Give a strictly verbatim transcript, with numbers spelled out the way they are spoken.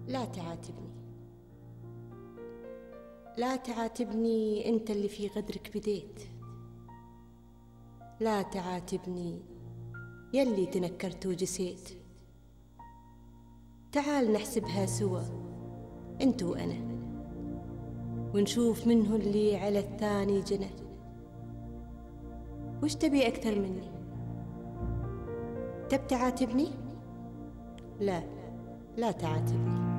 لا تعاتبني، لا تعاتبني أنت اللي في غدرك بديت، لا تعاتبني يلي تنكرت وجسيت. تعال نحسبها سوا أنت وأنا، ونشوف منه اللي على الثاني جنى. وش تبي أكثر مني؟ تب تعاتبني؟ لا، لا تعاتبني.